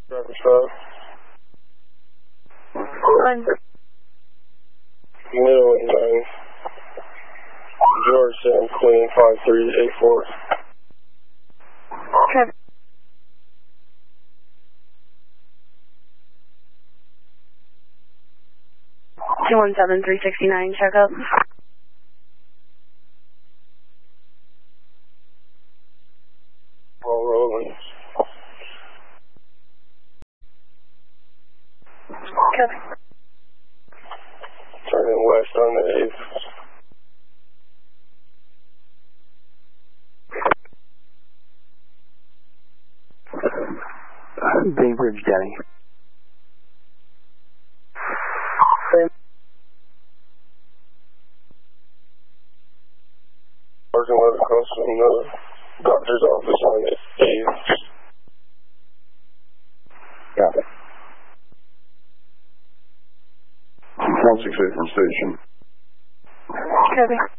Traffic stop. Middle at 9. George 7, Queen 5384. Traffic. 217-369, check up. All rolling. Copy. Turning west on the 8th. Bainbridge, Daddy. Parking lot across from the doctor's office on the 8th. Got it. 168 from station. Copy.